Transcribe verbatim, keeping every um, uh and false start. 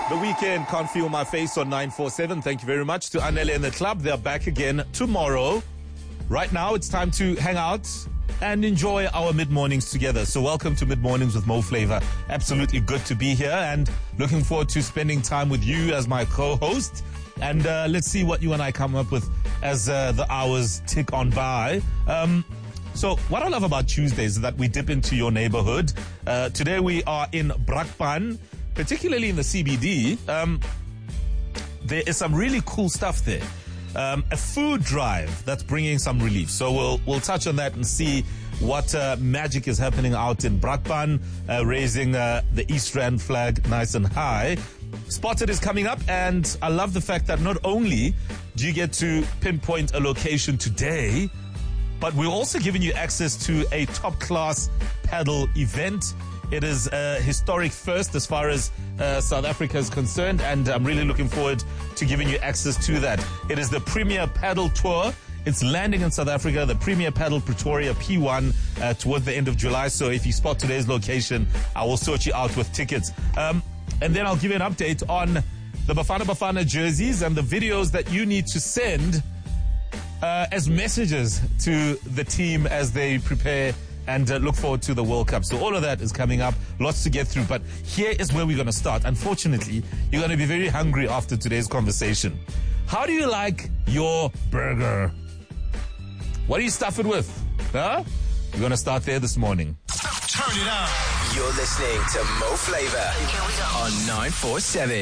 The weekend can't feel my face on nine four seven. Thank you very much to Anele and the club. They're back again tomorrow. Right now, it's time to hang out and enjoy our mid-mornings together. So welcome to Mid-Mornings with Mo Flavor. Absolutely good to be here and looking forward to spending time with you as my co-host. And uh, let's see what you and I come up with as uh, the hours tick on by. Um, so what I love about Tuesdays is that we dip into your neighborhood. Uh, today we are in Brakpan, particularly in the C B D. Um, there is some really cool stuff there. Um, a food drive that's bringing some relief. So we'll we'll touch on that and see what uh, magic is happening out in Brakpan, uh, raising uh, the East Rand flag nice and high. Spotted is coming up, and I love the fact that not only do you get to pinpoint a location today, but we're also giving you access to a top-class paddle event. It is a historic first as far as uh, South Africa is concerned, and I'm really looking forward to giving you access to that. It is the Premier Paddle Tour. It's landing in South Africa, the Premier Paddle Pretoria P one, uh, towards the end of July. So if you spot today's location, I will sort you out with tickets. Um, and then I'll give you an update on the Bafana Bafana jerseys and the videos that you need to send uh, as messages to the team as they prepare and uh, look forward to the World Cup. So all of that is coming up. Lots to get through. But here is where we're going to start. Unfortunately, you're going to be very hungry after today's conversation. How do you like your burger? What do you stuff it with? Huh? We're going to start there this morning. Turn it on. You're listening to Mo Flavor on nine four seven.